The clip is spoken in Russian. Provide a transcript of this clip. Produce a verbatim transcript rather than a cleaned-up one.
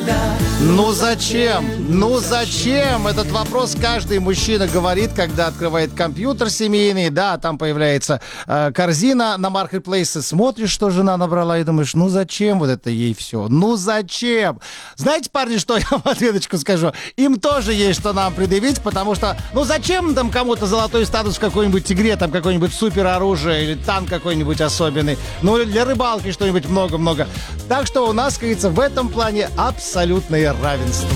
Ну зачем? Ну зачем? Этот вопрос каждый мужчина говорит, когда открывает компьютер семейный, да, там появляется э, корзина на маркетплейсе, смотришь, что жена набрала, и думаешь, ну зачем вот это ей все? Ну зачем? Знаете, парни, что я в ответочку скажу? Им тоже есть что нам предъявить, потому что, ну зачем там кому-то золотой статус в какой-нибудь игре, там какое-нибудь супероружие или танк какой-нибудь особенный, ну или для рыбалки что-нибудь много-много. Так что у нас, как говорится, в этом плане абсолютное равенство.